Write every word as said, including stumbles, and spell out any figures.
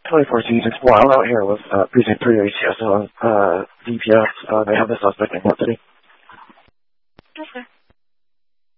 twenty-four Seasons. Well, I'm out here with uh, Precinct three A C S on uh, D P S. Uh, they have the suspect in custody.